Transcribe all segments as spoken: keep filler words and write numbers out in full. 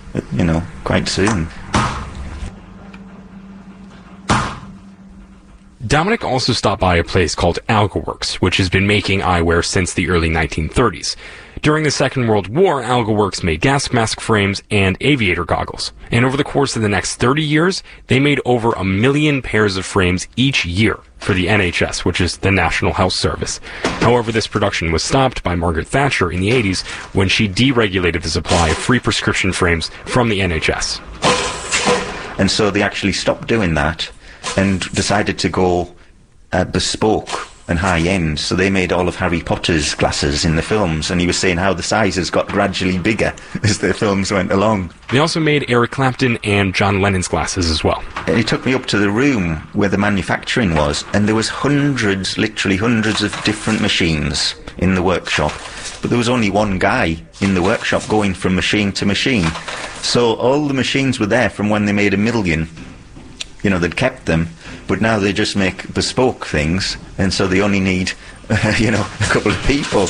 you know, quite soon. Dominic also stopped by a place called AlgaWorks, which has been making eyewear since the early nineteen thirties. During the Second World War, AlgaWorks made gas mask frames and aviator goggles. And over the course of the next thirty years, they made over a million pairs of frames each year for the N H S, which is the National Health Service. However, this production was stopped by Margaret Thatcher in the eighties when she deregulated the supply of free prescription frames from the N H S. And so they actually stopped doing that and decided to go uh, bespoke and high-end. So they made all of Harry Potter's glasses in the films, and he was saying how the sizes got gradually bigger as the films went along. They also made Eric Clapton and John Lennon's glasses as well. And he took me up to the room where the manufacturing was, and there was hundreds, literally hundreds of different machines in the workshop. But there was only one guy in the workshop going from machine to machine. So all the machines were there from when they made a million. You know, they'd kept them, but now they just make bespoke things, and so they only need, uh, you know, a couple of people.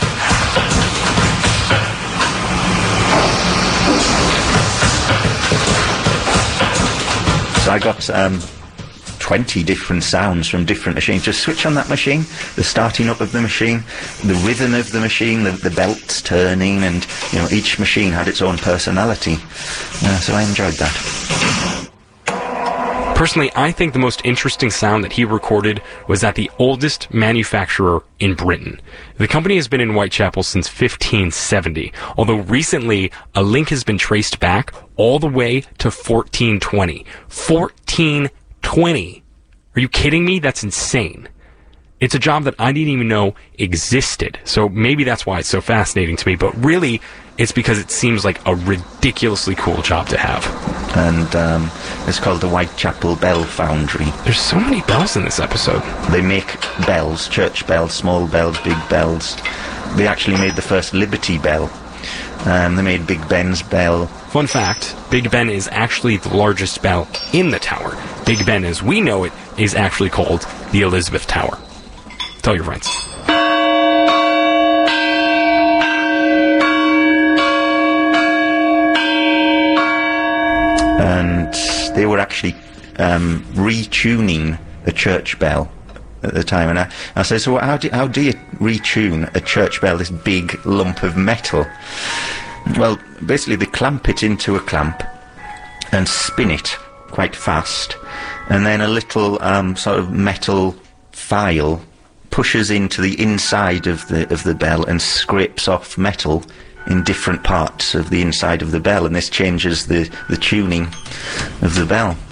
So I got um, twenty different sounds from different machines. Just switch on that machine, the starting up of the machine, the rhythm of the machine, the, the belts turning, and, you know, each machine had its own personality. Uh, so I enjoyed that. Personally, I think the most interesting sound that he recorded was at the oldest manufacturer in Britain. The company has been in Whitechapel since fifteen seventy, although recently a link has been traced back all the way to fourteen twenty. fourteen twenty! Are you kidding me? That's insane. It's a job that I didn't even know existed, so maybe that's why it's so fascinating to me, but really, it's because it seems like a ridiculously cool job to have. And um, it's called the Whitechapel Bell Foundry. There's so many bells in this episode. They make bells, church bells, small bells, big bells. They actually made the first Liberty Bell. Um, they made Big Ben's bell. Fun fact, Big Ben is actually the largest bell in the tower. Big Ben, as we know it, is actually called the Elizabeth Tower. Tell your friends. And they were actually um, retuning a church bell at the time. And I, I said, so how do, how do you retune a church bell, this big lump of metal? Well, basically they clamp it into a clamp and spin it quite fast. And then a little um, sort of metal file pushes into the inside of the of the bell and scrapes off metal in different parts of the inside of the bell, and this changes the, the tuning of the bell.